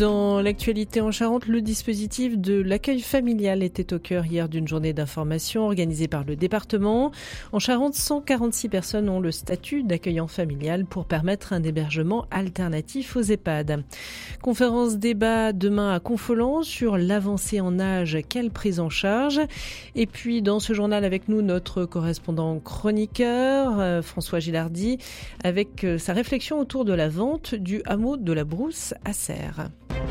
Dans l'actualité en Charente, le dispositif de l'accueil familial était au cœur hier d'une journée d'information organisée par le département. En Charente, 146 personnes ont le statut d'accueillant familial pour permettre un hébergement alternatif aux EHPAD. Conférence débat demain à Confolens sur l'avancée en âge, quelle prise en charge. Et puis dans ce journal avec nous, notre correspondant chroniqueur, François Gilardi, avec sa réflexion autour de la vente du hameau de la Brousse à Serres.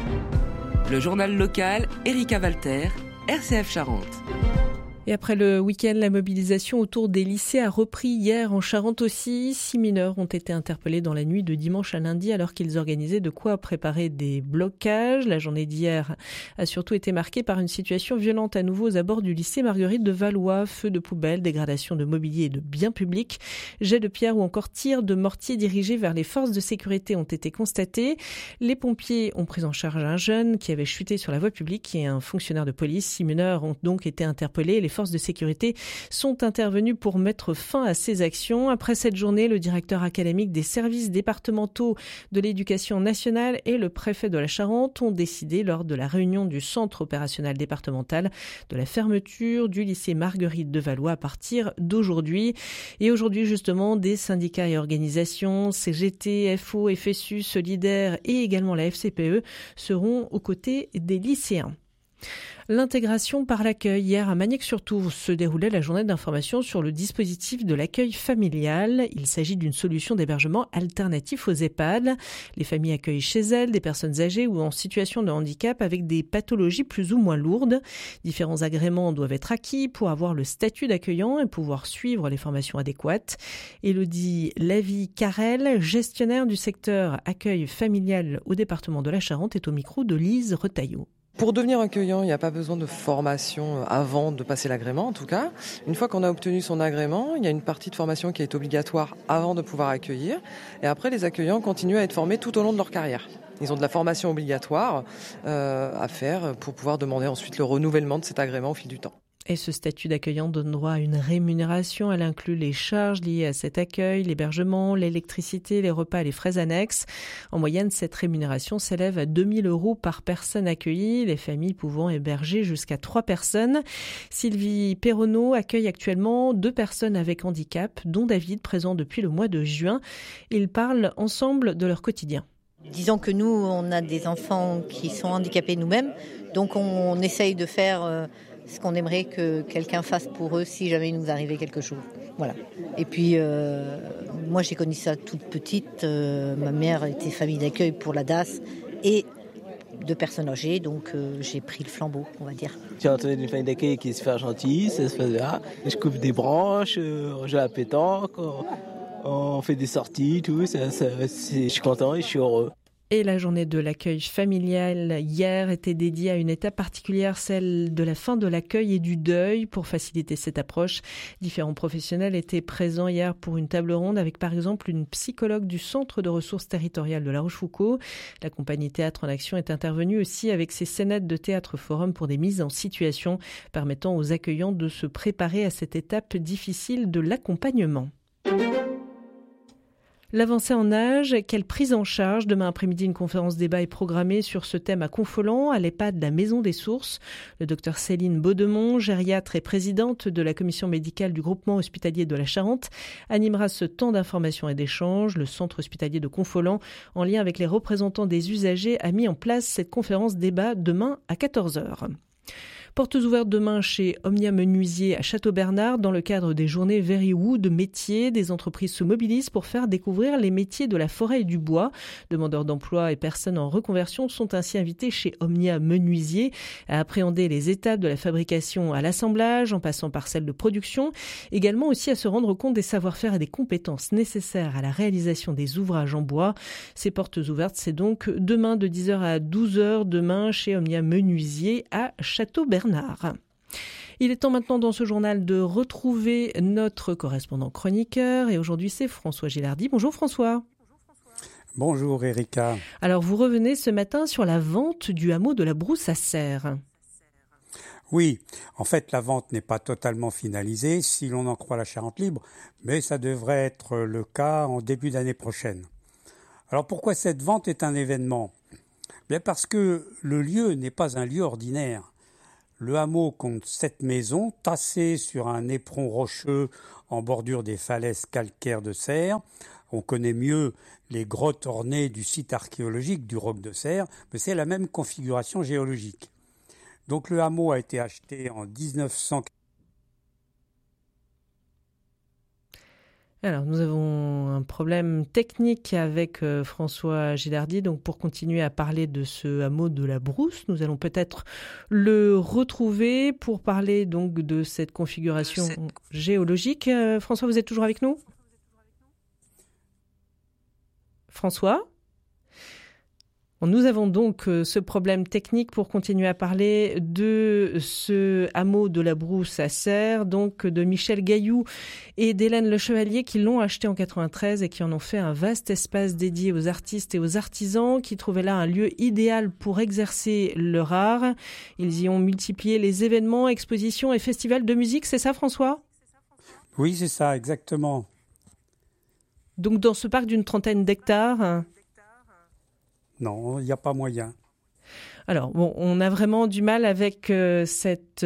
Le journal local, Erika Walter, RCF Charente. Et après le week-end, la mobilisation autour des lycées a repris hier en Charente aussi. 6 mineurs ont été interpellés dans la nuit de dimanche à lundi alors qu'ils organisaient de quoi préparer des blocages. La journée d'hier a surtout été marquée par une situation violente à nouveau aux abords du lycée Marguerite de Valois. Feux de poubelles, dégradation de mobilier et de biens publics, jets de pierre ou encore tirs de mortier dirigés vers les forces de sécurité ont été constatés. Les pompiers ont pris en charge un jeune qui avait chuté sur la voie publique et un fonctionnaire de police. 6 mineurs ont donc été interpellés. Les forces de sécurité sont intervenues pour mettre fin à ces actions. Après cette journée, le directeur académique des services départementaux de l'éducation nationale et le préfet de la Charente ont décidé lors de la réunion du centre opérationnel départemental de la fermeture du lycée Marguerite de Valois à partir d'aujourd'hui. Et aujourd'hui, justement, des syndicats et organisations, CGT, FO, FSU, Solidaire et également la FCPE seront aux côtés des lycéens. L'intégration par l'accueil. Hier à Magnac-sur-Tours se déroulait la journée d'information sur le dispositif de l'accueil familial. Il s'agit d'une solution d'hébergement alternatif aux EHPAD. Les familles accueillent chez elles des personnes âgées ou en situation de handicap avec des pathologies plus ou moins lourdes. Différents agréments doivent être acquis pour avoir le statut d'accueillant et pouvoir suivre les formations adéquates. Élodie Lavie-Carrel, gestionnaire du secteur accueil familial au département de la Charente, est au micro de Lise Retailleau. Pour devenir accueillant, il n'y a pas besoin de formation avant de passer l'agrément en tout cas. Une fois qu'on a obtenu son agrément, il y a une partie de formation qui est obligatoire avant de pouvoir accueillir. Et après, les accueillants continuent à être formés tout au long de leur carrière. Ils ont de la formation obligatoire à faire pour pouvoir demander ensuite le renouvellement de cet agrément au fil du temps. Et ce statut d'accueillant donne droit à une rémunération. Elle inclut les charges liées à cet accueil, l'hébergement, l'électricité, les repas et les frais annexes. En moyenne, cette rémunération s'élève à 2 000 € par personne accueillie, les familles pouvant héberger jusqu'à 3 personnes. Sylvie Perronneau accueille actuellement 2 personnes avec handicap, dont David, présent depuis le mois de juin. Ils parlent ensemble de leur quotidien. Disons que nous, on a des enfants qui sont handicapés nous-mêmes, donc on essaye de faire ce qu'on aimerait que quelqu'un fasse pour eux si jamais il nous arrivait quelque chose. Voilà. Et puis, moi j'ai connu ça toute petite. Ma mère était famille d'accueil pour la DAS et de personnes âgées, donc j'ai pris le flambeau, on va dire. Je suis entouré d'une famille d'accueil qui est super gentille, ça se passe bien. Je coupe des branches, on joue à la pétanque, on fait des sorties, tout. Je suis content et je suis heureux. Et la journée de l'accueil familial hier était dédiée à une étape particulière, celle de la fin de l'accueil et du deuil. Pour faciliter cette approche, différents professionnels étaient présents hier pour une table ronde avec par exemple une psychologue du Centre de ressources territoriales de La Rochefoucauld. La compagnie Théâtre en Action est intervenue aussi avec ses scénettes de théâtre forum pour des mises en situation permettant aux accueillants de se préparer à cette étape difficile de l'accompagnement. L'avancée en âge, quelle prise en charge? Demain après-midi, une conférence débat est programmée sur ce thème à Confolens, à l'EHPAD de la Maison des Sources. Le docteur Céline Baudemont, gériatre et présidente de la commission médicale du groupement hospitalier de la Charente, animera ce temps d'information et d'échange. Le centre hospitalier de Confolens, en lien avec les représentants des usagers, a mis en place cette conférence débat demain à 14h. Portes ouvertes demain chez Omnia Menuisier à Château-Bernard. Dans le cadre des journées Very Wood métiers, des entreprises se mobilisent pour faire découvrir les métiers de la forêt et du bois. Demandeurs d'emploi et personnes en reconversion sont ainsi invités chez Omnia Menuisier à appréhender les étapes de la fabrication à l'assemblage, en passant par celle de production. Également aussi à se rendre compte des savoir-faire et des compétences nécessaires à la réalisation des ouvrages en bois. Ces portes ouvertes, c'est donc demain de 10h à 12h, demain chez Omnia Menuisier à Château-Bernard. Il est temps maintenant dans ce journal de retrouver notre correspondant chroniqueur et aujourd'hui c'est François Gilardi. Bonjour François. Bonjour Erika. Alors vous revenez ce matin sur la vente du hameau de la Brousse à Serres. Oui, en fait la vente n'est pas totalement finalisée si l'on en croit la Charente Libre, mais ça devrait être le cas en début d'année prochaine. Alors pourquoi cette vente est un événement ? Bien parce que le lieu n'est pas un lieu ordinaire. Le hameau compte 7 maisons tassées sur un éperon rocheux en bordure des falaises calcaires de Serres. On connaît mieux les grottes ornées du site archéologique du Roc de Serres, mais c'est la même configuration géologique. Donc le hameau a été acheté en 1900. Alors, nous avons un problème technique avec François Gilardi. Donc, pour continuer à parler de ce hameau de la Brousse, nous allons peut-être le retrouver pour parler donc de cette configuration géologique. François, vous êtes toujours avec nous ? François ? Nous avons donc ce problème technique pour continuer à parler de ce hameau de la Brousse à Serres, donc de Michel Gailloux et d'Hélène Le Chevalier qui l'ont acheté en 93 et qui en ont fait un vaste espace dédié aux artistes et aux artisans qui trouvaient là un lieu idéal pour exercer leur art. Ils y ont multiplié les événements, expositions et festivals de musique, c'est ça François ? Oui, c'est ça, exactement. Donc dans ce parc d'une 30aine d'hectares. Non, il n'y a pas moyen. Alors, bon, on a vraiment du mal avec cette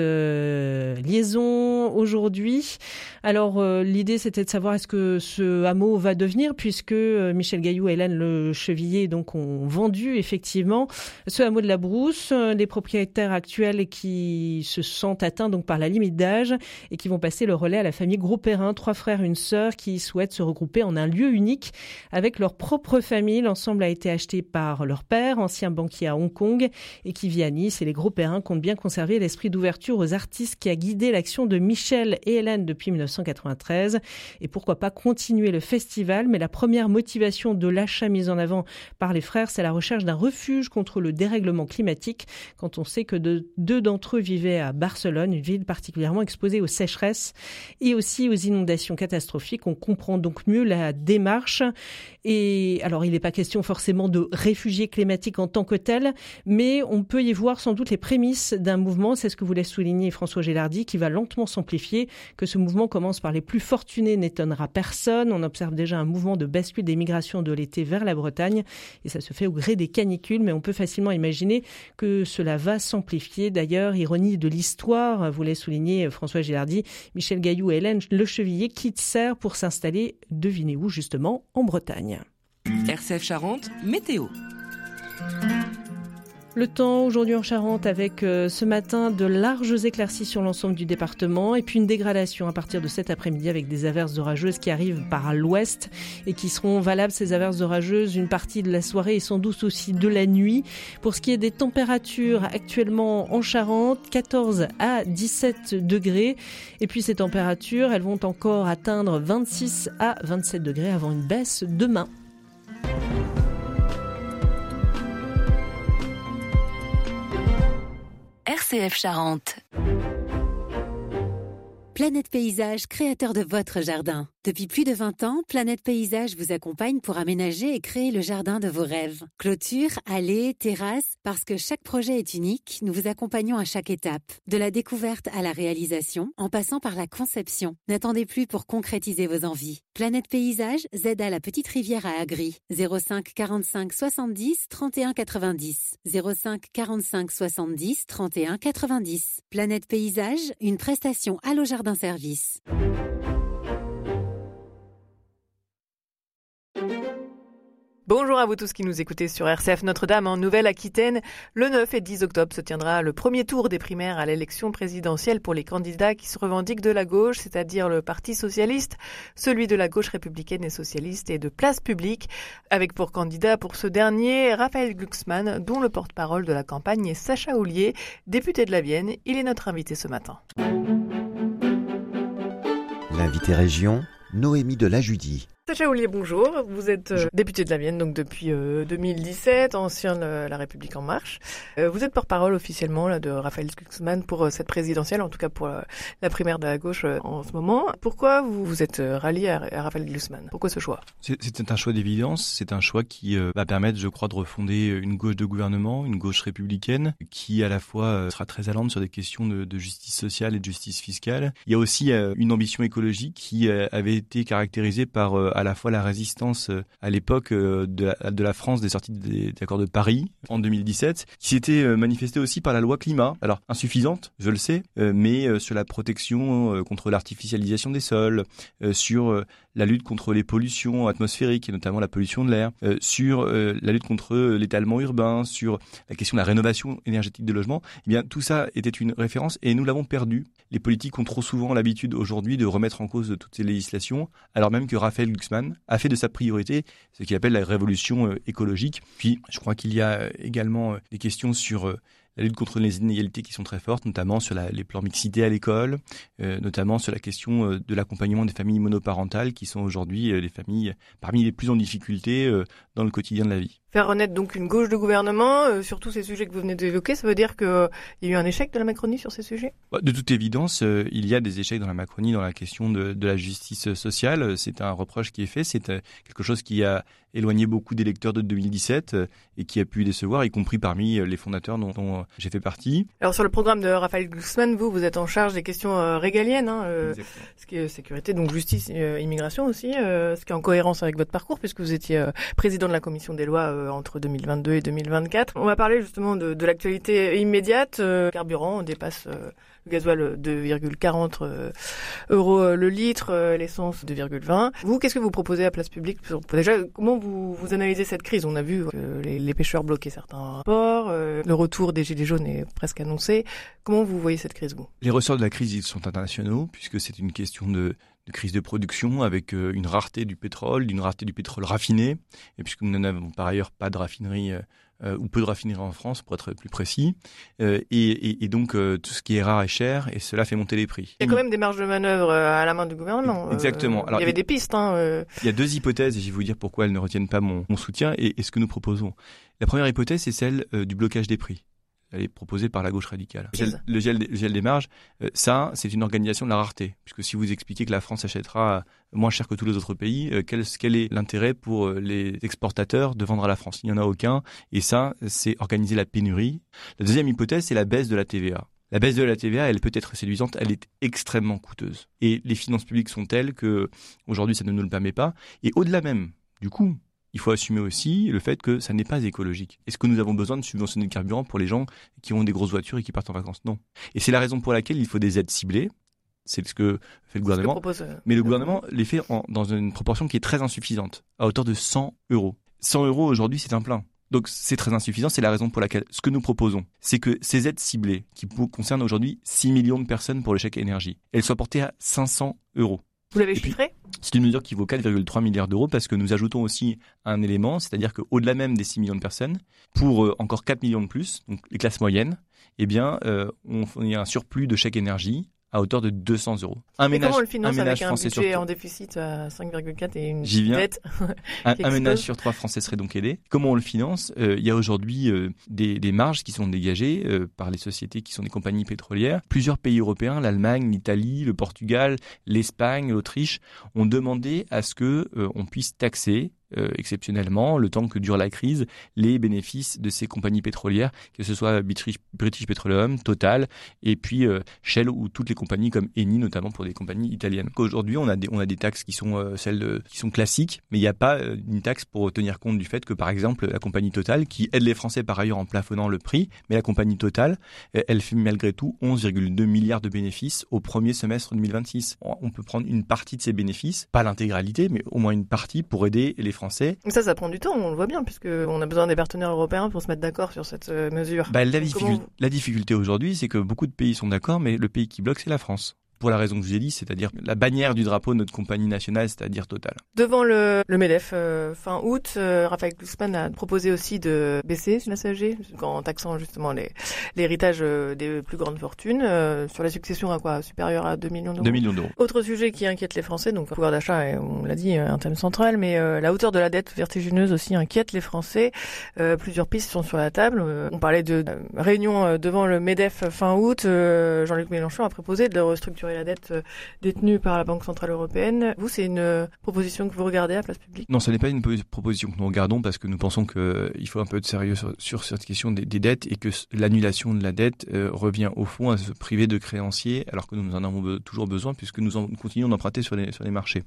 liaison aujourd'hui. Alors, l'idée, c'était de savoir est-ce que ce hameau va devenir, puisque Michel Gailloux et Hélène Le Chevalier donc, ont vendu effectivement ce hameau de la Brousse. Les propriétaires actuels qui se sentent atteints donc, par la limite d'âge et qui vont passer le relais à la famille Gros-Perrin, 3 frères, une sœur, qui souhaitent se regrouper en un lieu unique avec leur propre famille. L'ensemble a été acheté par leur père, ancien banquier à Hong Kong, et qui vit à Nice. Et les Gros-Perrin comptent bien conserver l'esprit d'ouverture aux artistes qui a guidé l'action de Michel et Hélène depuis 1993. Et pourquoi pas continuer le festival. Mais la première motivation de l'achat mise en avant par les frères, c'est la recherche d'un refuge contre le dérèglement climatique. Quand on sait que deux d'entre eux vivaient à Barcelone, une ville particulièrement exposée aux sécheresses et aussi aux inondations catastrophiques. On comprend donc mieux la démarche. Et alors, il n'est pas question forcément de réfugiés climatiques en tant que tels, mais on peut y voir sans doute les prémices d'un mouvement, c'est ce que voulait souligner François Gilardi, qui va lentement s'amplifier. Que ce mouvement commence par les plus fortunés n'étonnera personne. On observe déjà un mouvement de bascule des migrations de l'été vers la Bretagne, et ça se fait au gré des canicules, mais on peut facilement imaginer que cela va s'amplifier. D'ailleurs, ironie de l'histoire, voulait souligner François Gilardi, Michel Gailloux et Hélène Le Chevalier quittent Serres pour s'installer, devinez où, justement, en Bretagne. RCF Charente, météo. Le temps aujourd'hui en Charente avec ce matin de larges éclaircies sur l'ensemble du département et puis une dégradation à partir de cet après-midi avec des averses orageuses qui arrivent par l'ouest et qui seront valables, ces averses orageuses, une partie de la soirée et sans doute aussi de la nuit. Pour ce qui est des températures actuellement en Charente, 14 à 17 degrés. Et puis ces températures, elles vont encore atteindre 26 à 27 degrés avant une baisse demain. RCF Charente. Planète Paysage, créateur de votre jardin. Depuis plus de 20 ans, Planète Paysage vous accompagne pour aménager et créer le jardin de vos rêves. Clôture, allées, terrasses, parce que chaque projet est unique, nous vous accompagnons à chaque étape. De la découverte à la réalisation, en passant par la conception. N'attendez plus pour concrétiser vos envies. Planète Paysage, ZA la Petite Rivière à Agri. 05 45 70 31 90. 05 45 70 31 90. Planète Paysage, une prestation Allo Jardin Service. Bonjour à vous tous qui nous écoutez sur RCF Notre-Dame en Nouvelle-Aquitaine. Le 9 et 10 octobre se tiendra le premier tour des primaires à l'élection présidentielle pour les candidats qui se revendiquent de la gauche, c'est-à-dire le Parti socialiste, celui de la gauche républicaine et socialiste et de Place publique, avec pour candidat pour ce dernier Raphaël Glucksmann, dont le porte-parole de la campagne est Sacha Houlier, député de la Vienne. Il est notre invité ce matin. L'invité région, Noémie de la Judie. Sacha Houlier, bonjour. Vous êtes député de la Vienne donc depuis 2017, ancien de la République En Marche. Vous êtes porte-parole officiellement là, de Raphaël Glucksmann pour cette présidentielle, en tout cas pour la primaire de la gauche en ce moment. Pourquoi vous êtes rallié à Raphaël Glucksmann ? Pourquoi ce choix ? C'est un choix d'évidence. C'est un choix qui va permettre, je crois, de refonder une gauche de gouvernement, une gauche républicaine, qui à la fois sera très allante sur des questions de justice sociale et de justice fiscale. Il y a aussi une ambition écologique qui avait été caractérisée par à la fois la résistance à l'époque de la France des sorties des accords de Paris en 2017, qui s'était manifestée aussi par la loi climat. Alors insuffisante, je le sais, mais sur la protection contre l'artificialisation des sols, sur la lutte contre les pollutions atmosphériques et notamment la pollution de l'air, sur la lutte contre l'étalement urbain, sur la question de la rénovation énergétique de logements. Eh bien, tout ça était une référence et nous l'avons perdu. Les politiques ont trop souvent l'habitude aujourd'hui de remettre en cause toutes ces législations, alors même que Raphaël Glucksmann a fait de sa priorité ce qu'il appelle la révolution écologique. Puis, je crois qu'il y a également des questions sur la lutte contre les inégalités qui sont très fortes, notamment sur les plans mixité à l'école, notamment sur la question de l'accompagnement des familles monoparentales qui sont aujourd'hui les familles parmi les plus en difficulté dans le quotidien de la vie. Faire renaître donc une gauche de gouvernement sur tous ces sujets que vous venez d'évoquer, ça veut dire qu'il y a eu un échec de la Macronie sur ces sujets ? De toute évidence, il y a des échecs dans la Macronie dans la question de la justice sociale. C'est un reproche qui est fait, c'est quelque chose qui a éloigné beaucoup d'électeurs de 2017 et qui a pu décevoir, y compris parmi les fondateurs dont j'ai fait partie. Alors sur le programme de Raphaël Glucksmann, vous êtes en charge des questions régaliennes, ce qui est sécurité, donc justice, immigration aussi, ce qui est en cohérence avec votre parcours puisque vous étiez président de la commission des lois entre 2022 et 2024. On va parler justement de l'actualité immédiate. Carburant, on dépasse le gasoil 2,40 euros le litre, l'essence 2,20. Vous, qu'est-ce que vous proposez à Place Publique ? Déjà, comment vous analysez cette crise ? On a vu que les pêcheurs bloquaient certains ports, le retour des gilets jaunes est presque annoncé. Comment vous voyez cette crise, vous ? Les ressorts de la crise, ils sont internationaux, puisque c'est une question de crise de production avec une rareté du pétrole, raffiné, et puisque nous n'avons par ailleurs pas de raffinerie ou peu de raffineries en France, pour être plus précis, et donc tout ce qui est rare est cher, et cela fait monter les prix. Il y a quand même des marges de manœuvre à la main du gouvernement. Exactement. Alors, il y avait des pistes. Il y a deux hypothèses, et je vais vous dire pourquoi elles ne retiennent pas mon soutien et ce que nous proposons. La première hypothèse, c'est celle du blocage des prix. Elle est proposée par la gauche radicale. Le gel des marges, ça, c'est une organisation de la rareté. Puisque si vous expliquez que la France achètera moins cher que tous les autres pays, quel est l'intérêt pour les exportateurs de vendre à la France ? Il n'y en a aucun. Et ça, c'est organiser la pénurie. La deuxième hypothèse, c'est la baisse de la TVA. La baisse de la TVA, elle peut être séduisante, elle est extrêmement coûteuse. Et les finances publiques sont telles que aujourd'hui, ça ne nous le permet pas. Et au-delà même, du coup, il faut assumer aussi le fait que ça n'est pas écologique. Est-ce que nous avons besoin de subventionner le carburant pour les gens qui ont des grosses voitures et qui partent en vacances ? Non. Et c'est la raison pour laquelle il faut des aides ciblées. C'est ce que fait le gouvernement. Mais le gouvernement les fait dans une proportion qui est très insuffisante, à hauteur de 100 euros. 100 euros aujourd'hui, c'est un plein. Donc c'est très insuffisant, c'est la raison pour laquelle ce que nous proposons, c'est que ces aides ciblées, qui concernent aujourd'hui 6 millions de personnes pour le chèque énergie, elles soient portées à 500 euros. Vous l'avez chiffré ? C'est une mesure qui vaut 4,3 milliards d'euros parce que nous ajoutons aussi un élément, c'est-à-dire qu'au-delà même des 6 millions de personnes, pour encore 4 millions de plus, donc les classes moyennes, eh bien, il y a un surplus de chèque énergie à hauteur de 200 euros. Comment on le finance avec un budget en déficit à 5,4 et une dette un ménage sur 3 Français serait donc aidé. Comment on le finance ? Il y a aujourd'hui des marges qui sont dégagées par les sociétés qui sont des compagnies pétrolières. Plusieurs pays européens, l'Allemagne, l'Italie, le Portugal, l'Espagne, l'Autriche, ont demandé à ce que on puisse taxer exceptionnellement, le temps que dure la crise, les bénéfices de ces compagnies pétrolières, que ce soit British Petroleum, Total, et puis Shell ou toutes les compagnies comme Eni, notamment pour des compagnies italiennes. Aujourd'hui, on a des taxes qui sont qui sont classiques, mais il n'y a pas une taxe pour tenir compte du fait que, par exemple, la compagnie Total, qui aide les Français par ailleurs en plafonnant le prix, mais la compagnie Total, elle fait malgré tout 11,2 milliards de bénéfices au premier semestre 2026. On peut prendre une partie de ces bénéfices, pas l'intégralité, mais au moins une partie pour aider les Français. Ça prend du temps, on le voit bien, puisqu'on a besoin des partenaires européens pour se mettre d'accord sur cette mesure. La difficulté aujourd'hui, c'est que beaucoup de pays sont d'accord, mais le pays qui bloque, c'est la France. Pour la raison que je vous ai dit, c'est-à-dire la bannière du drapeau de notre compagnie nationale, c'est-à-dire Total. Devant le MEDEF fin août, Raphaël Glucksmann a proposé aussi de baisser la CSG, en taxant justement l'héritage des plus grandes fortunes, sur la succession à quoi ? Supérieur à 2 millions d'euros. 2 millions d'euros. Autre sujet qui inquiète les Français, donc le pouvoir d'achat, on l'a dit, un thème central, mais la hauteur de la dette vertigineuse aussi inquiète les Français. Plusieurs pistes sont sur la table. On parlait de réunion devant le MEDEF fin août. Jean-Luc Mélenchon a proposé de restructurer la dette détenue par la Banque Centrale Européenne. Vous, c'est une proposition que vous regardez à Place Publique ? Non, ce n'est pas une proposition que nous regardons parce que nous pensons qu'il faut un peu de sérieux sur cette question des dettes et que l'annulation de la dette revient au fond à se priver de créanciers alors que nous en avons toujours besoin puisque nous continuons d'emprunter sur les marchés.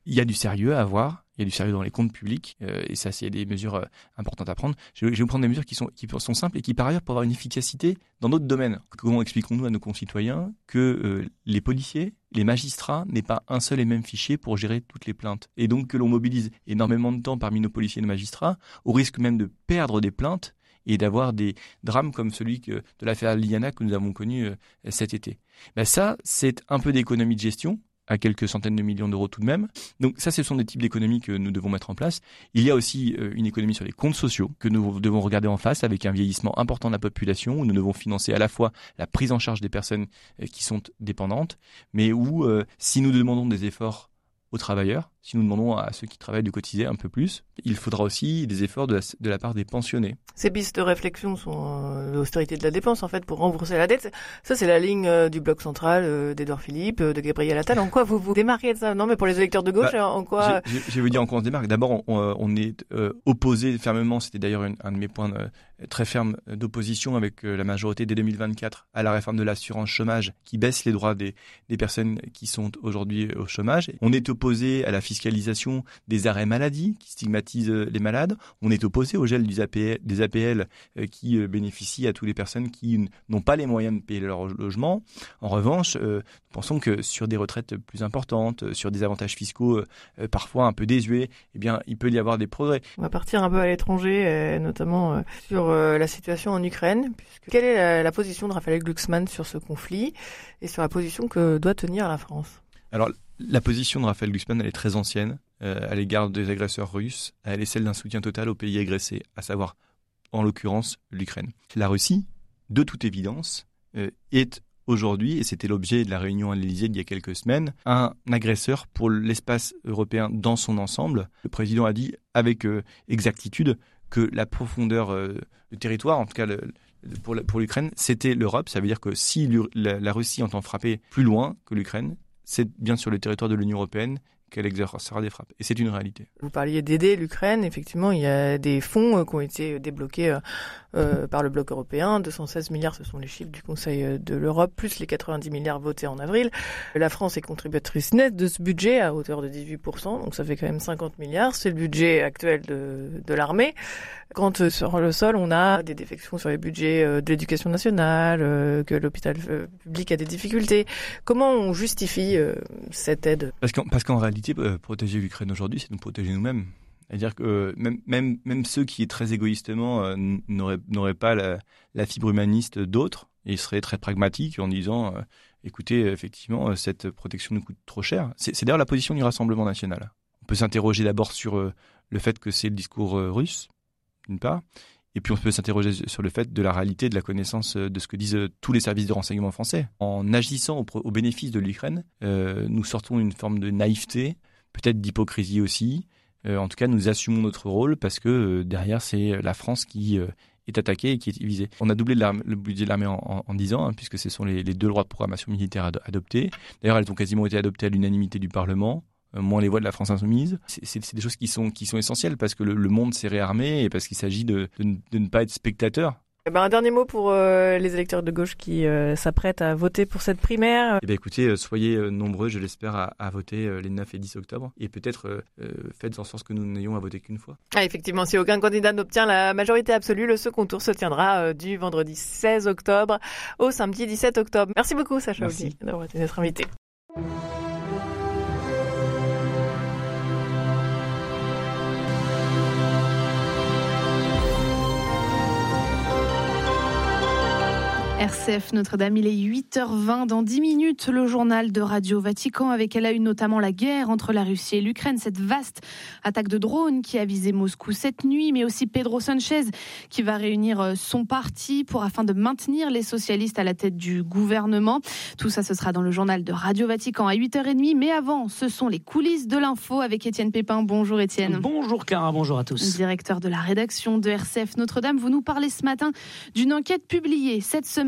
il y a du sérieux à avoir. Il y a du sérieux dans les comptes publics, et ça, c'est des mesures importantes à prendre. Je vais vous prendre des mesures qui sont simples et qui, par ailleurs, peuvent avoir une efficacité dans d'autres domaines. Comment expliquons-nous à nos concitoyens que les policiers, les magistrats n'aient pas un seul et même fichier pour gérer toutes les plaintes, et donc que l'on mobilise énormément de temps parmi nos policiers et nos magistrats, au risque même de perdre des plaintes et d'avoir des drames comme celui de l'affaire Liliana que nous avons connu cet été. Ça, c'est un peu d'économie de gestion, à quelques centaines de millions d'euros tout de même. Donc ça, ce sont des types d'économies que nous devons mettre en place. Il y a aussi une économie sur les comptes sociaux que nous devons regarder en face avec un vieillissement important de la population, où nous devons financer à la fois la prise en charge des personnes qui sont dépendantes, mais où si nous demandons des efforts aux travailleurs, si nous demandons à ceux qui travaillent de cotiser un peu plus, il faudra aussi des efforts de la part des pensionnés. Ces pistes de réflexion sont l'austérité de la dépense, en fait, pour rembourser la dette. Ça, c'est la ligne du bloc central d'Édouard Philippe, de Gabriel Attal. En quoi vous vous démarquez de ça? Non, mais pour les électeurs de gauche, en quoi... Je vais vous dire en quoi on se démarque. D'abord, on est opposé fermement, c'était d'ailleurs un de mes points très fermes d'opposition avec la majorité dès 2024 à la réforme de l'assurance chômage qui baisse les droits des personnes qui sont aujourd'hui au chômage. On est opposé à la fiscalisation des arrêts maladie qui stigmatise les malades. On est opposé au gel des APL qui bénéficient à toutes les personnes qui n'ont pas les moyens de payer leur logement. En revanche, nous pensons que sur des retraites plus importantes, sur des avantages fiscaux parfois un peu désuets, eh bien, il peut y avoir des progrès. On va partir un peu à l'étranger, notamment sur la situation en Ukraine. Quelle est la position de Raphaël Glucksmann sur ce conflit et sur la position que doit tenir la France? Alors, la position de Raphaël Glucksmann, elle est très ancienne à l'égard des agresseurs russes. Elle est celle d'un soutien total au pays agressé, à savoir, en l'occurrence, l'Ukraine. La Russie, de toute évidence, est aujourd'hui, et c'était l'objet de la réunion à l'Élysée d'il y a quelques semaines, un agresseur pour l'espace européen dans son ensemble. Le président a dit avec exactitude que la profondeur du territoire, en tout cas pour l'Ukraine, c'était l'Europe. Ça veut dire que si la Russie entend frapper plus loin que l'Ukraine, c'est bien sur le territoire de l'Union européenne qu'elle exercera des frappes. Et c'est une réalité. Vous parliez d'aider l'Ukraine. Effectivement, il y a des fonds qui ont été débloqués par le bloc européen. 216 milliards, ce sont les chiffres du Conseil de l'Europe, plus les 90 milliards votés en avril. La France est contributrice nette de ce budget à hauteur de 18%. Donc ça fait quand même 50 milliards. C'est le budget actuel de l'armée. Quand sur le sol, on a des défections sur les budgets de l'éducation nationale, que l'hôpital public a des difficultés. Comment on justifie cette aide? Parce qu'en réalité, protéger l'Ukraine aujourd'hui, c'est nous protéger nous-mêmes. C'est-à-dire que même ceux qui, très égoïstement, n'auraient pas la fibre humaniste d'autres, ils seraient très pragmatiques en disant écoutez, effectivement, cette protection nous coûte trop cher. C'est d'ailleurs la position du Rassemblement national. On peut s'interroger d'abord sur le fait que c'est le discours russe, d'une part, et puis on peut s'interroger sur le fait de la réalité, de la connaissance de ce que disent tous les services de renseignement français. En agissant au bénéfice de l'Ukraine, nous sortons d'une forme de naïveté, peut-être d'hypocrisie aussi. En tout cas, nous assumons notre rôle parce que derrière, c'est la France qui est attaquée et qui est visée. On a doublé le budget de l'armée en 10 ans, puisque ce sont les 2 lois de programmation militaire adoptées. D'ailleurs, elles ont quasiment été adoptées à l'unanimité du Parlement. Moins les voix de la France insoumise. C'est des choses qui sont essentielles parce que le monde s'est réarmé et parce qu'il s'agit de ne pas être spectateur. Un dernier mot pour les électeurs de gauche qui s'apprêtent à voter pour cette primaire. Écoutez, soyez nombreux, je l'espère, à voter les 9 et 10 octobre. Et peut-être faites en sorte que nous n'ayons à voter qu'une fois. Effectivement, si aucun candidat n'obtient la majorité absolue, le second tour se tiendra du vendredi 16 octobre au samedi 17 octobre. Merci beaucoup, Sacha Oudy, d'avoir été notre invité. RCF Notre-Dame, il est 8h20. Dans 10 minutes, le journal de Radio Vatican avec à la une notamment la guerre entre la Russie et l'Ukraine, cette vaste attaque de drones qui a visé Moscou cette nuit, mais aussi Pedro Sánchez qui va réunir son parti afin de maintenir les socialistes à la tête du gouvernement. Tout ça, ce sera dans le journal de Radio Vatican à 8h30. Mais avant, ce sont les coulisses de l'info avec Étienne Pépin. Bonjour Étienne. Bonjour Clara, bonjour à tous. Directeur de la rédaction de RCF Notre-Dame, vous nous parlez ce matin d'une enquête publiée cette semaine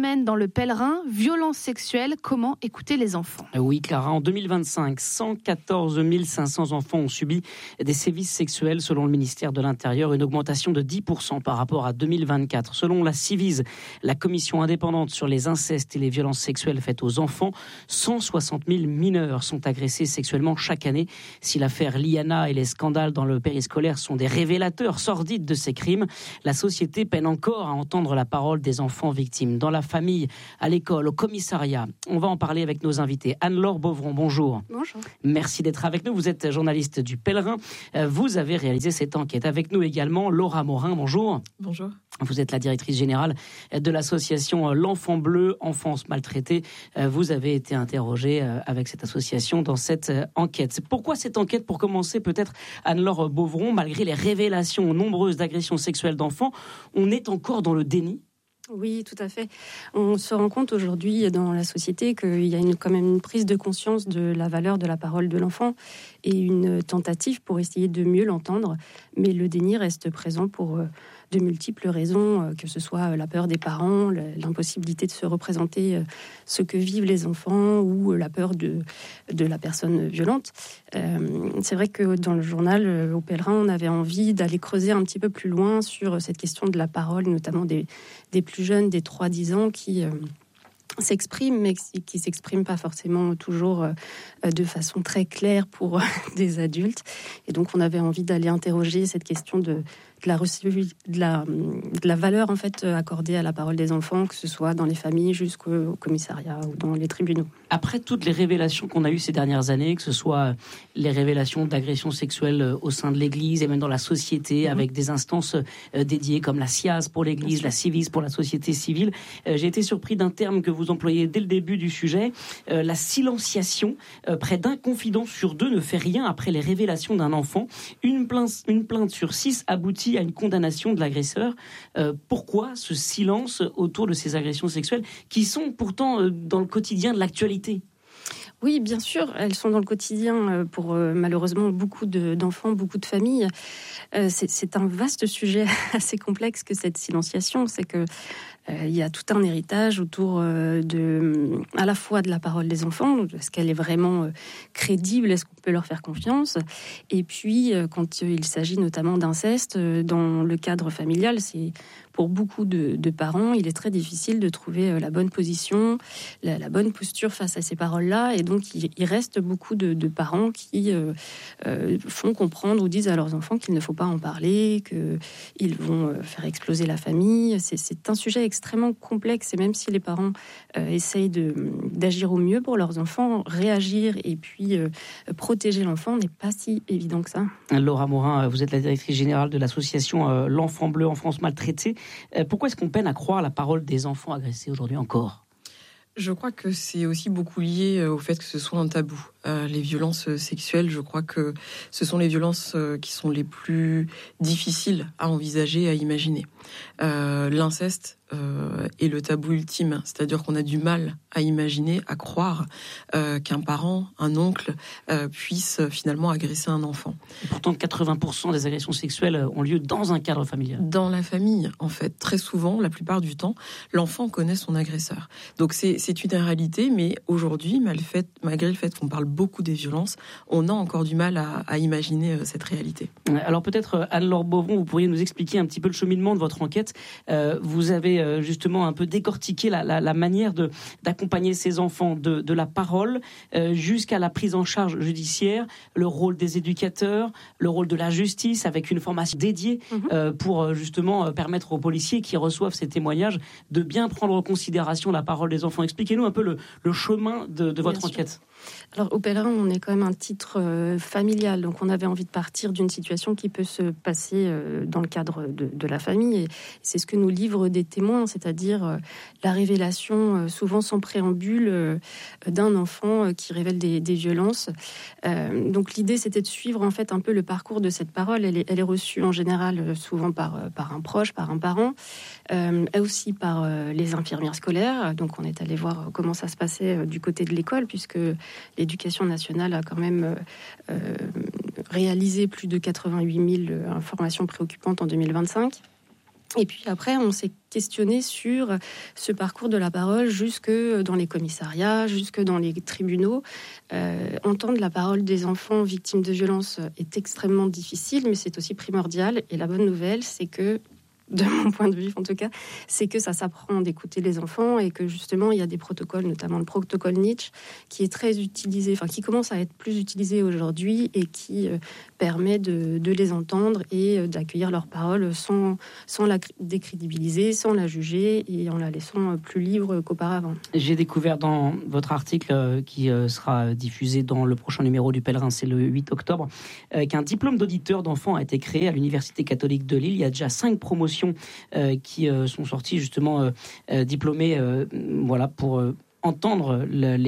semaine dans Le Pèlerin, violences sexuelles, comment écouter les enfants. Oui, Clara, en 2025, 114 500 enfants ont subi des sévices sexuels selon le ministère de l'Intérieur, une augmentation de 10% par rapport à 2024. Selon la Civise, la commission indépendante sur les incestes et les violences sexuelles faites aux enfants, 160 000 mineurs sont agressés sexuellement chaque année. Si l'affaire Liana et les scandales dans le périscolaire sont des révélateurs sordides de ces crimes, la société peine encore à entendre la parole des enfants victimes, dans la famille, à l'école, au commissariat. On va en parler avec nos invités. Anne-Laure Beauvron, bonjour. Bonjour. Merci d'être avec nous. Vous êtes journaliste du Pèlerin. Vous avez réalisé cette enquête. Avec nous également, Laura Morin, bonjour. Bonjour. Vous êtes la directrice générale de l'association L'Enfant Bleu, Enfance Maltraitée. Vous avez été interrogée avec cette association dans cette enquête. Pourquoi cette enquête? Pour commencer, peut-être, Anne-Laure Beauvron, malgré les révélations nombreuses d'agressions sexuelles d'enfants, on est encore dans le déni? Oui, tout à fait. On se rend compte aujourd'hui dans la société qu'il y a quand même une prise de conscience de la valeur de la parole de l'enfant et une tentative pour essayer de mieux l'entendre. Mais le déni reste présent pour de multiples raisons, que ce soit la peur des parents, l'impossibilité de se représenter ce que vivent les enfants ou la peur de la personne violente. C'est vrai que dans le journal au Pèlerin, on avait envie d'aller creuser un petit peu plus loin sur cette question de la parole, notamment des plus jeunes, des 3-10 ans qui s'expriment, mais qui ne s'expriment pas forcément toujours de façon très claire pour des adultes. Et donc, on avait envie d'aller interroger cette question de la valeur en fait accordée à la parole des enfants, que ce soit dans les familles jusqu'au commissariat ou dans les tribunaux. Après toutes les révélations qu'on a eues ces dernières années, que ce soit les révélations d'agressions sexuelles au sein de l'Église et même dans la société, avec des instances dédiées comme la SIAZ pour l'Église, la Civis pour la société civile, j'ai été surpris d'un terme que vous employez dès le début du sujet, la silenciation. Près d'un confident sur 2 ne fait rien après les révélations d'un enfant. Une plainte sur 6 aboutit à une condamnation de l'agresseur. Pourquoi ce silence autour de ces agressions sexuelles qui sont pourtant dans le quotidien de l'actualité? Oui, bien sûr, elles sont dans le quotidien pour malheureusement beaucoup d'enfants, beaucoup de familles. C'est un vaste sujet assez complexe que cette silenciation. C'est que il y a tout un héritage autour à la fois de la parole des enfants. Est-ce qu'elle est vraiment crédible? Est-ce qu'on peut leur faire confiance? Et puis, quand il s'agit notamment d'inceste, dans le cadre familial, c'est pour beaucoup de parents, il est très difficile de trouver la bonne position, la bonne posture face à ces paroles-là. Et donc, il reste beaucoup de parents qui font comprendre ou disent à leurs enfants qu'il ne faut pas en parler, qu'ils vont faire exploser la famille. C'est un sujet extrêmement complexe. Et même si les parents essayent d'agir au mieux pour leurs enfants, réagir et puis protéger l'enfant n'est pas si évident que ça. Laura Morin, vous êtes la directrice générale de l'association L'Enfant Bleu, Enfance Maltraitée. Pourquoi est-ce qu'on peine à croire la parole des enfants agressés aujourd'hui encore? Je crois que c'est aussi beaucoup lié au fait que ce soit un tabou. Les violences sexuelles, je crois que ce sont les violences qui sont les plus difficiles à envisager, à imaginer. L'inceste est le tabou ultime, c'est-à-dire qu'on a du mal à imaginer, à croire qu'un parent, un oncle puisse finalement agresser un enfant. Et pourtant, 80% des agressions sexuelles ont lieu dans un cadre familial. Dans la famille, en fait. Très souvent, la plupart du temps, l'enfant connaît son agresseur. Donc c'est une réalité, mais aujourd'hui, malgré le fait qu'on parle beaucoup des violences, on a encore du mal à imaginer cette réalité. Alors peut-être, Anne-Laure Beauvron, vous pourriez nous expliquer un petit peu le cheminement de votre enquête. Vous avez justement un peu décortiqué la manière d'accompagner ces enfants de la parole jusqu'à la prise en charge judiciaire, le rôle des éducateurs, le rôle de la justice avec une formation dédiée pour justement permettre aux policiers qui reçoivent ces témoignages de bien prendre en considération la parole des enfants. Expliquez-nous un peu le chemin de votre enquête. Alors au Pèlerin, on est quand même un titre familial, donc on avait envie de partir d'une situation qui peut se passer dans le cadre de la famille, et c'est ce que nous livrent des témoins, c'est-à-dire la révélation souvent sans préambule d'un enfant qui révèle des violences. Donc l'idée, c'était de suivre en fait un peu le parcours de cette parole. Elle est reçue en général souvent par un proche, par un parent, aussi par les infirmières scolaires. Donc on est allé voir comment ça se passait du côté de l'école, puisque l'Éducation nationale a quand même réalisé plus de 88 000 informations préoccupantes en 2025. Et puis après, on s'est questionné sur ce parcours de la parole jusque dans les commissariats, jusque dans les tribunaux. Entendre la parole des enfants victimes de violences est extrêmement difficile, mais c'est aussi primordial. Et la bonne nouvelle, c'est que, de mon point de vue en tout cas, c'est que ça s'apprend d'écouter les enfants et que justement il y a des protocoles, notamment le protocole Nietzsche, qui est très utilisé, qui commence à être plus utilisé aujourd'hui et qui permet de les entendre et d'accueillir leurs paroles sans la décrédibiliser, sans la juger et en la laissant plus libre qu'auparavant. J'ai découvert dans votre article qui sera diffusé dans le prochain numéro du Pèlerin, c'est le 8 octobre, qu'un diplôme d'auditeur d'enfants a été créé à l'Université catholique de Lille. Il y a déjà 5 promotions qui sont sortis justement diplômés pour entendre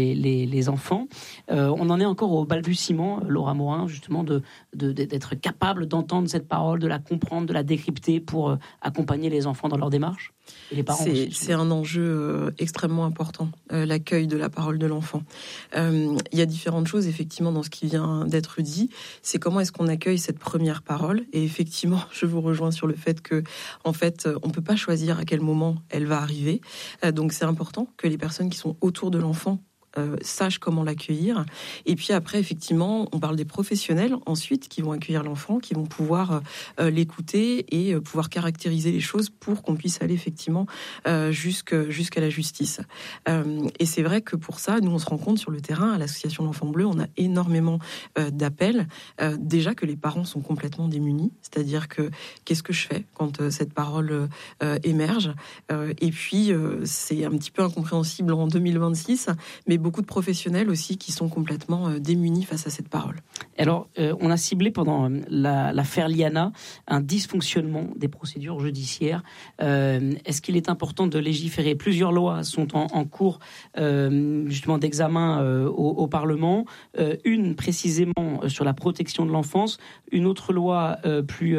les enfants. On en est encore au balbutiement, Laura Morin, justement, d'être capable d'entendre cette parole, de la comprendre, de la décrypter pour accompagner les enfants dans leur démarche. Et les parents aussi. C'est un enjeu extrêmement important, l'accueil de la parole de l'enfant. Il y a différentes choses, effectivement, dans ce qui vient d'être dit. C'est comment est-ce qu'on accueille cette première parole. Et effectivement, je vous rejoins sur le fait que, en fait, on peut pas choisir à quel moment elle va arriver. Donc, c'est important que les personnes qui sont autour de l'enfant sachent comment l'accueillir. Et puis après, effectivement, on parle des professionnels ensuite qui vont accueillir l'enfant, qui vont pouvoir l'écouter et pouvoir caractériser les choses pour qu'on puisse aller effectivement jusqu'à la justice. Et c'est vrai que pour ça, nous, on se rend compte sur le terrain, à l'association L'Enfant Bleu, on a énormément d'appels. Déjà que les parents sont complètement démunis, c'est-à-dire que qu'est-ce que je fais quand cette parole émerge ? Et puis, c'est un petit peu incompréhensible en 2026, mais beaucoup de professionnels aussi qui sont complètement démunis face à cette parole. Alors, on a ciblé pendant l'affaire Liana un dysfonctionnement des procédures judiciaires. Est-ce qu'il est important de légiférer ? Plusieurs lois sont en cours justement d'examen au Parlement. Une précisément sur la protection de l'enfance, une autre loi plus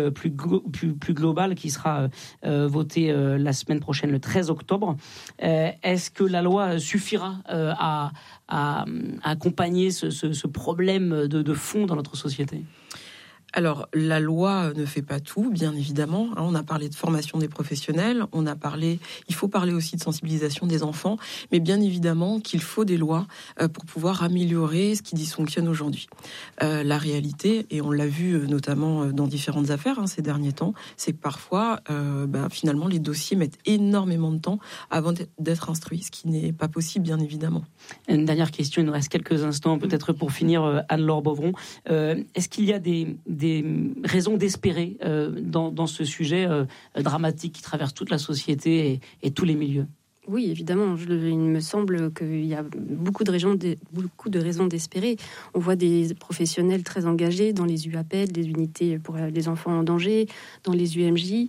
globale qui sera votée la semaine prochaine, le 13 octobre. Est-ce que la loi suffira à accompagner ce problème de fond dans notre société ? Alors, la loi ne fait pas tout, bien évidemment. On a parlé de formation des professionnels, il faut parler aussi de sensibilisation des enfants, mais bien évidemment qu'il faut des lois pour pouvoir améliorer ce qui dysfonctionne aujourd'hui. La réalité, et on l'a vu notamment dans différentes affaires ces derniers temps, c'est que parfois, finalement, les dossiers mettent énormément de temps avant d'être instruits, ce qui n'est pas possible, bien évidemment. Une dernière question, il nous reste quelques instants, peut-être pour finir, Anne-Laure Bovron. Est-ce qu'il y a des raisons d'espérer dans ce sujet dramatique qui traverse toute la société et tous les milieux ? Oui, évidemment. Il me semble qu'il y a beaucoup de raisons d'espérer. On voit des professionnels très engagés dans les UAPED, les unités pour les enfants en danger, dans les UMJ.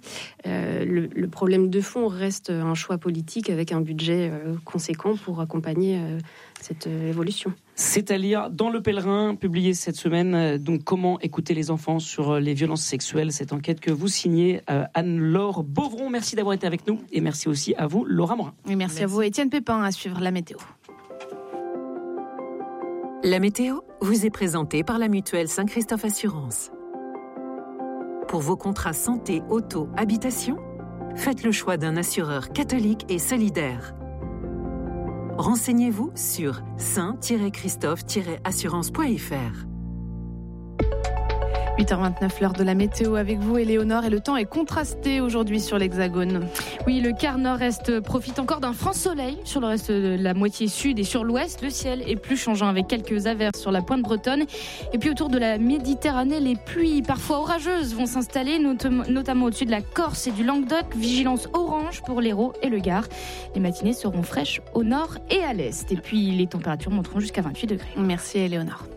Le problème de fond reste un choix politique avec un budget conséquent pour accompagner cette évolution. C'est à lire dans Le Pèlerin, publié cette semaine. Donc, comment écouter les enfants sur les violences sexuelles. Cette enquête que vous signez, Anne-Laure Bovron. Merci d'avoir été avec nous. Et merci aussi à vous, Laura Morin. Et merci à vous, Étienne Pépin, à suivre la météo. La météo vous est présentée par la mutuelle Saint-Christophe Assurance. Pour vos contrats santé, auto, habitation, faites le choix d'un assureur catholique et solidaire. Renseignez-vous sur saint-christophe-assurance.fr. 8h29, l'heure de la météo avec vous, Éléonore, et le temps est contrasté aujourd'hui sur l'Hexagone. Oui, le quart nord-est profite encore d'un franc soleil sur le reste de la moitié sud et sur l'ouest. Le ciel est plus changeant avec quelques averses sur la pointe bretonne. Et puis autour de la Méditerranée, les pluies parfois orageuses vont s'installer, notamment au-dessus de la Corse et du Languedoc. Vigilance orange pour l'Hérault et le Gard. Les matinées seront fraîches au nord et à l'est. Et puis les températures monteront jusqu'à 28 degrés. Merci, Éléonore.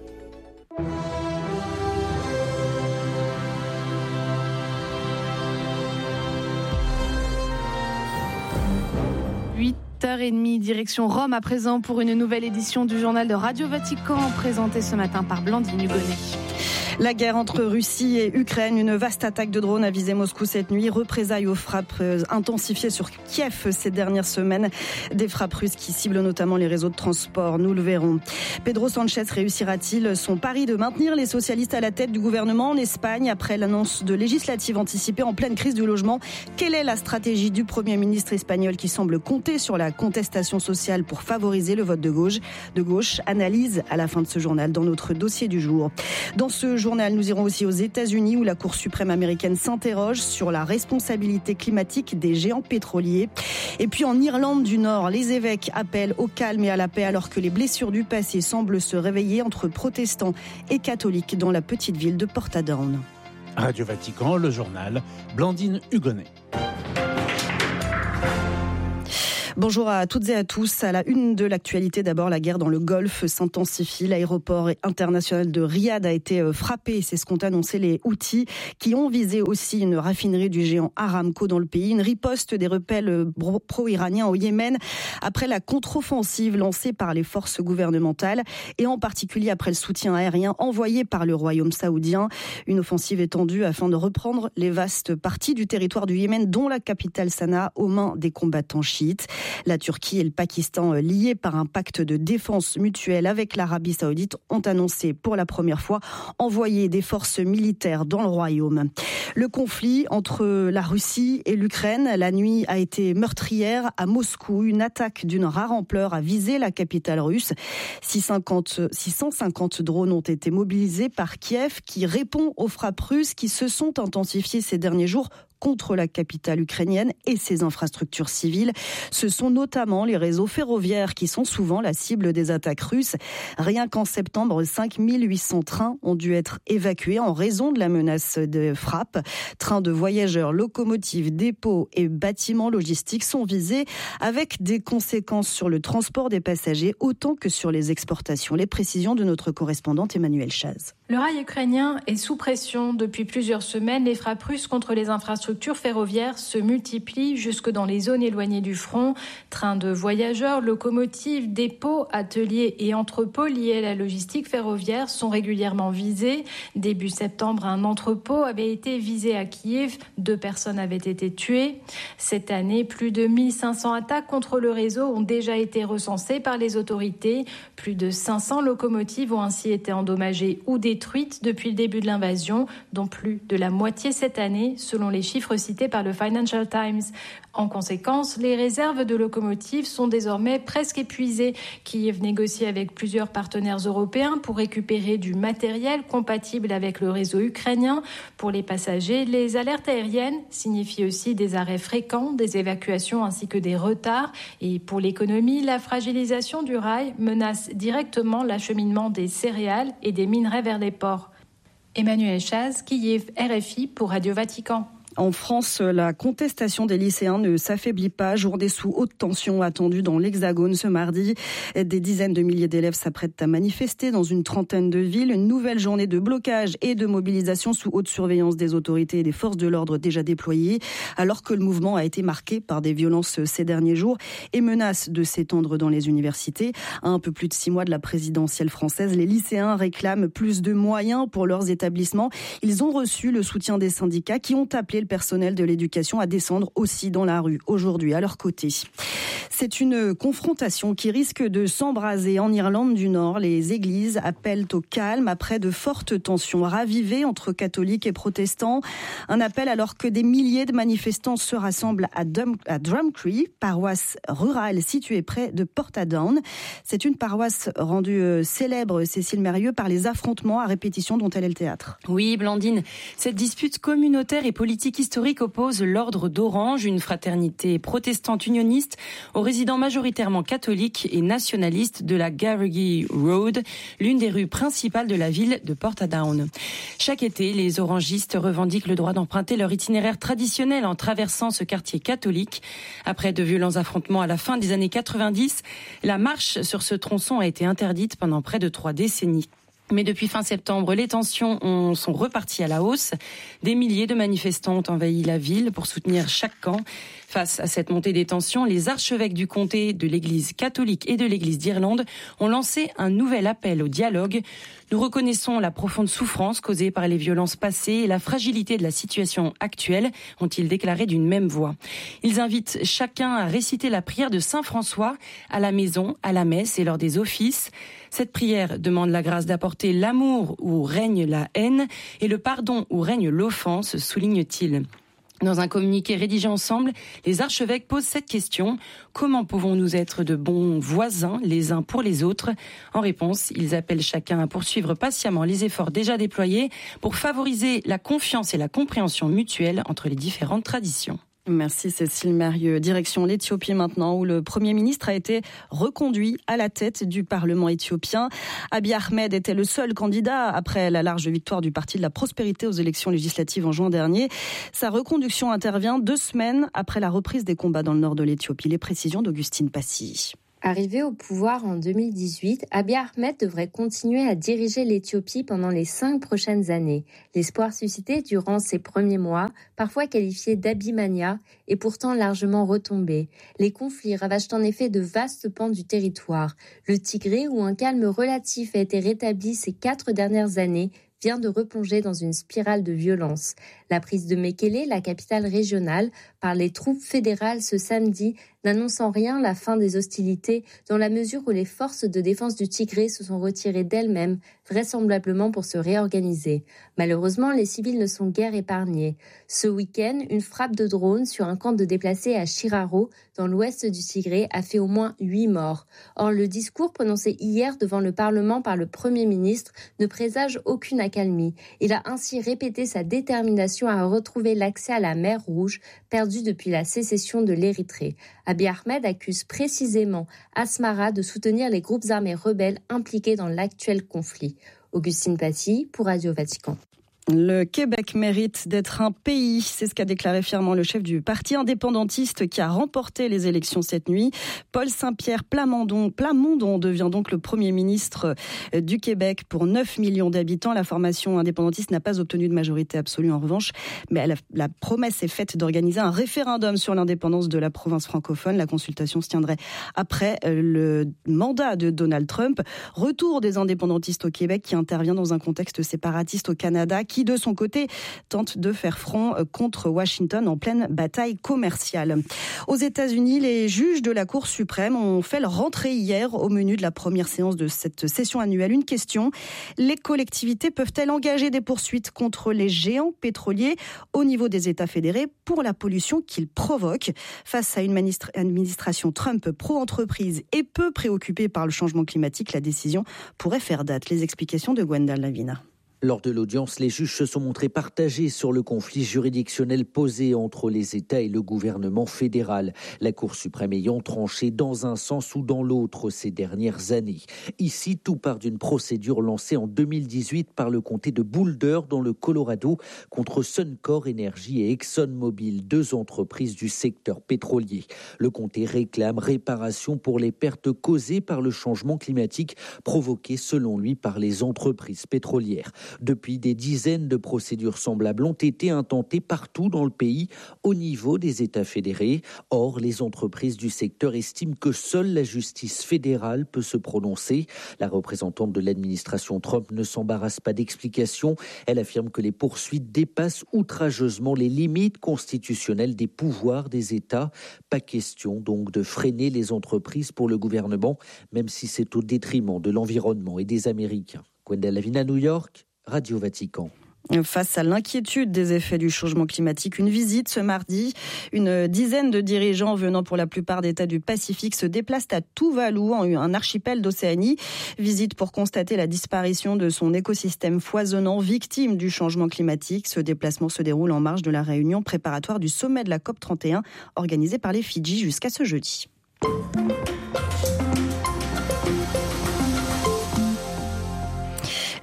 8h30, direction Rome à présent pour une nouvelle édition du journal de Radio Vatican, présenté ce matin par Blandine Hugonnet. La guerre entre Russie et Ukraine, une vaste attaque de drones a visé Moscou cette nuit, représailles aux frappes intensifiées sur Kiev ces dernières semaines, des frappes russes qui ciblent notamment les réseaux de transport, nous le verrons. Pedro Sánchez réussira-t-il son pari de maintenir les socialistes à la tête du gouvernement en Espagne après l'annonce de législatives anticipées en pleine crise du logement? Quelle est la stratégie du Premier ministre espagnol qui semble compter sur la contestation sociale pour favoriser le vote de gauche? Analyse à la fin de ce journal dans notre dossier du jour. Dans ce journal, nous irons aussi aux États-Unis où la Cour suprême américaine s'interroge sur la responsabilité climatique des géants pétroliers. Et puis en Irlande du Nord, les évêques appellent au calme et à la paix alors que les blessures du passé semblent se réveiller entre protestants et catholiques dans la petite ville de Portadown. Radio Vatican, le journal, Blandine Hugonnet. Bonjour à toutes et à tous. À la une de l'actualité, d'abord, la guerre dans le Golfe s'intensifie. L'aéroport international de Riyad a été frappé. C'est ce qu'ont annoncé les Houthis, qui ont visé aussi une raffinerie du géant Aramco dans le pays. Une riposte des rebelles pro-iraniens au Yémen après la contre-offensive lancée par les forces gouvernementales et en particulier après le soutien aérien envoyé par le royaume saoudien. Une offensive étendue afin de reprendre les vastes parties du territoire du Yémen, dont la capitale Sanaa, aux mains des combattants chiites. La Turquie et le Pakistan, liés par un pacte de défense mutuelle avec l'Arabie saoudite, ont annoncé pour la première fois envoyer des forces militaires dans le royaume. Le conflit entre la Russie et l'Ukraine, la nuit a été meurtrière à Moscou. Une attaque d'une rare ampleur a visé la capitale russe. 650 drones ont été mobilisés par Kiev qui répond aux frappes russes qui se sont intensifiées ces derniers jours contre la capitale ukrainienne et ses infrastructures civiles. Ce sont notamment les réseaux ferroviaires qui sont souvent la cible des attaques russes. Rien qu'en septembre, 5800 trains ont dû être évacués en raison de la menace de frappe. Trains de voyageurs, locomotives, dépôts et bâtiments logistiques sont visés avec des conséquences sur le transport des passagers autant que sur les exportations. Les précisions de notre correspondante Emmanuelle Chaz. Le rail ukrainien est sous pression. Depuis plusieurs semaines, les frappes russes contre les infrastructures ferroviaires se multiplient jusque dans les zones éloignées du front. Trains de voyageurs, locomotives, dépôts, ateliers et entrepôts liés à la logistique ferroviaire sont régulièrement visés. Début septembre, un entrepôt avait été visé à Kiev. 2 personnes avaient été tuées. Cette année, plus de 1500 attaques contre le réseau ont déjà été recensées par les autorités. Plus de 500 locomotives ont ainsi été endommagées ou détruites depuis le début de l'invasion, dont plus de la moitié cette année, selon les chiffres cités par le Financial Times. En conséquence, les réserves de locomotives sont désormais presque épuisées. Kiev négocie avec plusieurs partenaires européens pour récupérer du matériel compatible avec le réseau ukrainien. Pour les passagers, les alertes aériennes signifient aussi des arrêts fréquents, des évacuations ainsi que des retards. Et pour l'économie, la fragilisation du rail menace directement l'acheminement des céréales et des minerais vers les ports. Emmanuelle Chaz, Kiev, RFI pour Radio Vatican. En France, la contestation des lycéens ne s'affaiblit pas. Journée sous haute tension attendue dans l'Hexagone ce mardi. Des dizaines de milliers d'élèves s'apprêtent à manifester dans une trentaine de villes. Une nouvelle journée de blocage et de mobilisation sous haute surveillance des autorités et des forces de l'ordre déjà déployées, alors que le mouvement a été marqué par des violences ces derniers jours et menace de s'étendre dans les universités. À un peu plus de 6 mois de la présidentielle française, les lycéens réclament plus de moyens pour leurs établissements. Ils ont reçu le soutien des syndicats qui ont appelé le personnel de l'éducation à descendre aussi dans la rue aujourd'hui à leur côté. C'est une confrontation qui risque de s'embraser en Irlande du Nord. Les églises appellent au calme après de fortes tensions ravivées entre catholiques et protestants. Un appel alors que des milliers de manifestants se rassemblent à Drumcree, paroisse rurale située près de Portadown. C'est une paroisse rendue célèbre, Cécile Mérieux, par les affrontements à répétition dont elle est le théâtre. Oui, Blandine, cette dispute communautaire et politique historique oppose l'ordre d'Orange, une fraternité protestante unioniste, aux résidents majoritairement catholiques et nationalistes de la Garrigue Road, l'une des rues principales de la ville de Portadown. Chaque été, les orangistes revendiquent le droit d'emprunter leur itinéraire traditionnel en traversant ce quartier catholique. Après de violents affrontements à la fin des années 90, la marche sur ce tronçon a été interdite pendant près de 3 décennies. Mais depuis fin septembre, les tensions sont reparties à la hausse. Des milliers de manifestants ont envahi la ville pour soutenir chaque camp. Face à cette montée des tensions, les archevêques du comté, de l'Église catholique et de l'Église d'Irlande ont lancé un nouvel appel au dialogue. Nous reconnaissons la profonde souffrance causée par les violences passées et la fragilité de la situation actuelle, ont-ils déclaré d'une même voix. Ils invitent chacun à réciter la prière de Saint François à la maison, à la messe et lors des offices. Cette prière demande la grâce d'apporter l'amour où règne la haine et le pardon où règne l'offense, souligne-t-il. Dans un communiqué rédigé ensemble, les archevêques posent cette question. Comment pouvons-nous être de bons voisins les uns pour les autres ? En réponse, ils appellent chacun à poursuivre patiemment les efforts déjà déployés pour favoriser la confiance et la compréhension mutuelle entre les différentes traditions. Merci Cécile Mérieux. Direction l'Éthiopie maintenant, où le Premier ministre a été reconduit à la tête du Parlement éthiopien. Abiy Ahmed était le seul candidat après la large victoire du Parti de la Prospérité aux élections législatives en juin dernier. Sa reconduction intervient 2 semaines après la reprise des combats dans le nord de l'Éthiopie. Les précisions d'Augustine Passy. Arrivé au pouvoir en 2018, Abiy Ahmed devrait continuer à diriger l'Éthiopie pendant les 5 prochaines années. L'espoir suscité durant ces premiers mois, parfois qualifié d'Abimania, est pourtant largement retombé. Les conflits ravagent en effet de vastes pans du territoire. Le Tigré, où un calme relatif a été rétabli ces 4 dernières années, vient de replonger dans une spirale de violence. La prise de Mekele, la capitale régionale, par les troupes fédérales ce samedi, n'annonce en rien la fin des hostilités, dans la mesure où les forces de défense du Tigré se sont retirées d'elles-mêmes, vraisemblablement pour se réorganiser. Malheureusement, les civils ne sont guère épargnés. Ce week-end, une frappe de drone sur un camp de déplacés à Shiraro, dans l'ouest du Tigré, a fait au moins 8 morts. Or, le discours prononcé hier devant le Parlement par le Premier ministre ne présage aucune accalmie. Il a ainsi répété sa détermination à retrouver l'accès à la mer Rouge, perdue depuis la sécession de l'Érythrée. Abiy Ahmed accuse précisément Asmara de soutenir les groupes armés rebelles impliqués dans l'actuel conflit. Augustine Passy pour Radio Vatican. Le Québec mérite d'être un pays, c'est ce qu'a déclaré fièrement le chef du parti indépendantiste qui a remporté les élections cette nuit. Paul Saint-Pierre Plamondon devient donc le Premier ministre du Québec pour 9 millions d'habitants. La formation indépendantiste n'a pas obtenu de majorité absolue en revanche, mais la promesse est faite d'organiser un référendum sur l'indépendance de la province francophone. La consultation se tiendrait après le mandat de Donald Trump. Retour des indépendantistes au Québec qui intervient dans un contexte séparatiste au Canada, qui de son côté tente de faire front contre Washington en pleine bataille commerciale. Aux États-Unis, les juges de la Cour suprême ont fait leur rentrée hier au menu de la première séance de cette session annuelle. Une question, les collectivités peuvent-elles engager des poursuites contre les géants pétroliers au niveau des États fédérés pour la pollution qu'ils provoquent? Face à une administration Trump pro-entreprise et peu préoccupée par le changement climatique, la décision pourrait faire date. Les explications de Gwenda Lavina. Lors de l'audience, les juges se sont montrés partagés sur le conflit juridictionnel posé entre les États et le gouvernement fédéral. La Cour suprême ayant tranché dans un sens ou dans l'autre ces dernières années. Ici, tout part d'une procédure lancée en 2018 par le comté de Boulder dans le Colorado contre Suncor Energy et ExxonMobil, 2 entreprises du secteur pétrolier. Le comté réclame réparation pour les pertes causées par le changement climatique provoqué selon lui par les entreprises pétrolières. Depuis, des dizaines de procédures semblables ont été intentées partout dans le pays au niveau des États fédérés. Or, les entreprises du secteur estiment que seule la justice fédérale peut se prononcer. La représentante de l'administration Trump ne s'embarrasse pas d'explications. Elle affirme que les poursuites dépassent outrageusement les limites constitutionnelles des pouvoirs des États. Pas question donc de freiner les entreprises pour le gouvernement, même si c'est au détriment de l'environnement et des Américains. Gwenda Lavina, New York, Radio Vatican. Face à l'inquiétude des effets du changement climatique, une visite ce mardi. Une dizaine de dirigeants venant pour la plupart d'États du Pacifique se déplacent à Tuvalu, un archipel d'Océanie. Visite pour constater la disparition de son écosystème foisonnant, victime du changement climatique. Ce déplacement se déroule en marge de la réunion préparatoire du sommet de la COP31 organisée par les Fidji jusqu'à ce jeudi.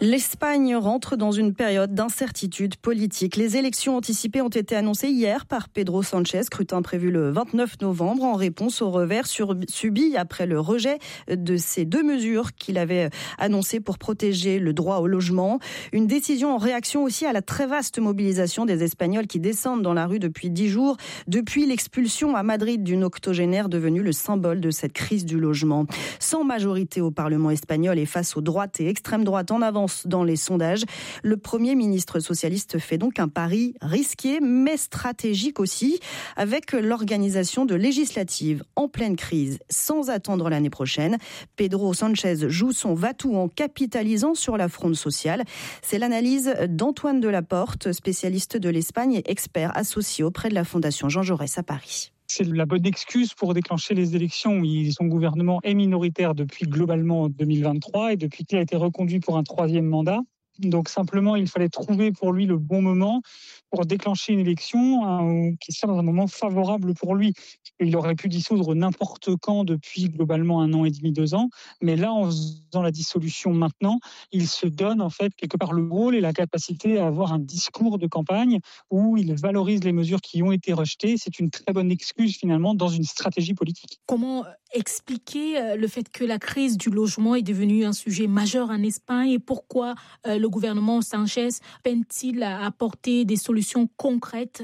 L'Espagne rentre dans une période d'incertitude politique. Les élections anticipées ont été annoncées hier par Pedro Sánchez, scrutin prévu le 29 novembre en réponse au revers subi après le rejet de ces 2 mesures qu'il avait annoncées pour protéger le droit au logement. Une décision en réaction aussi à la très vaste mobilisation des Espagnols qui descendent dans la rue depuis 10 jours, depuis l'expulsion à Madrid d'une octogénaire devenue le symbole de cette crise du logement. Sans majorité au Parlement espagnol et face aux droites et extrême droite en avance dans les sondages, le Premier ministre socialiste fait donc un pari risqué mais stratégique aussi, avec l'organisation de législatives en pleine crise sans attendre l'année prochaine. Pedro Sánchez joue son va-tout en capitalisant sur la fronde sociale. C'est l'analyse d'Antoine Delaporte, spécialiste de l'Espagne et expert associé auprès de la Fondation Jean Jaurès à Paris. C'est la bonne excuse pour déclencher les élections. Son gouvernement est minoritaire depuis globalement 2023 et depuis qu'il a été reconduit pour un 3e mandat. Donc simplement, il fallait trouver pour lui le bon moment pour déclencher une élection qui soit dans un moment favorable pour lui. Il aurait pu dissoudre n'importe quand depuis globalement 1 an et demi, 2 ans. Mais là, en faisant la dissolution maintenant, il se donne en fait quelque part le rôle et la capacité à avoir un discours de campagne où il valorise les mesures qui ont été rejetées. C'est une très bonne excuse finalement dans une stratégie politique. Comment expliquer le fait que la crise du logement est devenue un sujet majeur en Espagne et pourquoi le gouvernement Sánchez peine-t-il à apporter des solutions concrètes